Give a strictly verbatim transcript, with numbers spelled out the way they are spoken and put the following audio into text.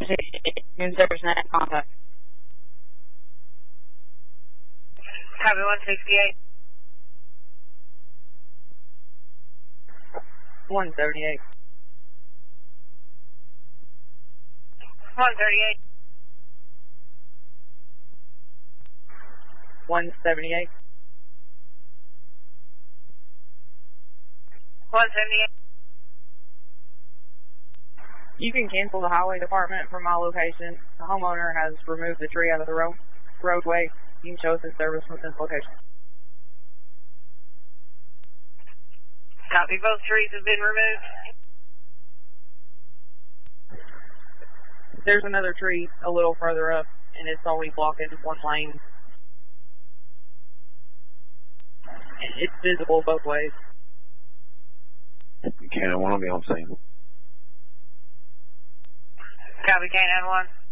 Noon service net contact. Copy one sixty-eight. one thirty-eight. one thirty-eight. one seventy-eight. one seventy-eight. You can cancel the highway department from my location. The homeowner has removed the tree out of the road roadway. You can show us his service from this location. Copy, both trees have been removed. There's another tree a little further up, and it's only blocking one lane. It's visible both ways. Cannon one will be on scene. Copy, Cannon one.